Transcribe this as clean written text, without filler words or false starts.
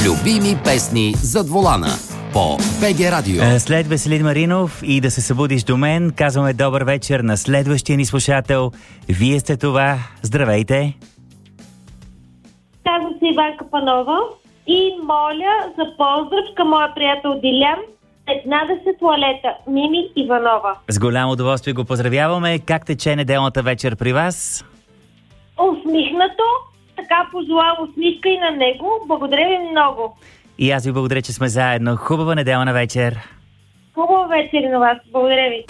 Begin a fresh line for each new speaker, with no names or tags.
Любими песни зад волана по БГ Радио.
След Веселин Маринов и да се събудиш до мен, казваме добър вечер на следващия ни слушател. Вие сте това. Здравейте!
Казвам се Иванка Панова и моля за поздрав към моя приятел Дилян, 15 туалета, Мими Иванова.
С голямо удоволствие го поздравяваме. Как тече неделната вечер при вас?
Усмихнато, така пожелавам усмивка и на него. Благодаря ви много.
И аз ви благодаря, че сме заедно. Хубава неделна вечер.
Хубава вечер на вас. Благодаря ви.